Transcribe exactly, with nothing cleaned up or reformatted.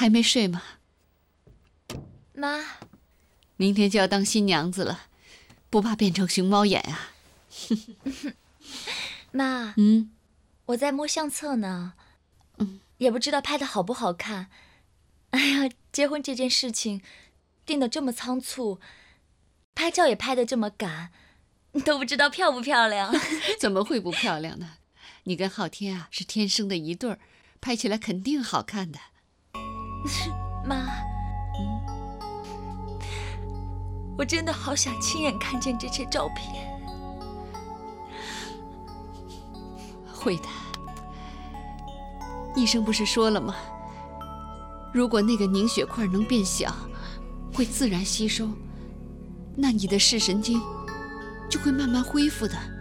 还没睡吗？ 妈， 明天就要当新娘子了，不怕变成熊猫眼啊？ 妈， 嗯， 我在摸相册呢， 嗯， 也不知道拍的好不好看。哎呀，结婚这件事情定得这么仓促，拍照也拍得这么赶，都不知道漂不漂亮。 怎么会不漂亮呢？你跟昊天啊是天生的一对儿，拍起来肯定好看的。 妈， 嗯， 我真的好想亲眼看见这些照片。 会的，医生不是说了吗？如果那个凝血块能变小，会自然吸收，那你的视神经就会慢慢恢复的。